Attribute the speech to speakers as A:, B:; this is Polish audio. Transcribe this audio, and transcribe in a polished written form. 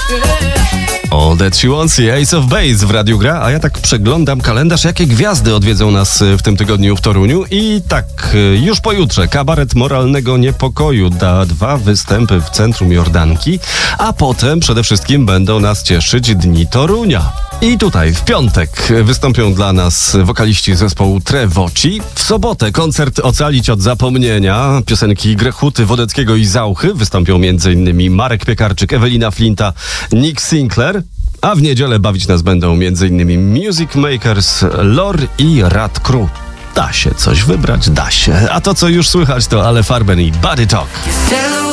A: All That She Wants i Ace of Base w Radiu Gra, a ja tak przeglądam kalendarz, jakie gwiazdy odwiedzą nas w tym tygodniu w Toruniu. I tak, już pojutrze kabaret moralnego niepokoju da 2 występy w centrum Jordanki, a potem przede wszystkim będą nas cieszyć Dni Torunia. I tutaj w piątek wystąpią dla nas wokaliści zespołu Trevoci. W sobotę koncert Ocalić od zapomnienia, piosenki Grechuty, Wodeckiego i Zauchy. Wystąpią m.in. Marek Piekarczyk, Ewelina Flinta, Nick Sinclair. A w niedzielę bawić nas będą m.in. Music Makers, Lor i Rad Crew. Da się coś wybrać, da się. A to, co już słychać, to Ale Farben i Body Talk.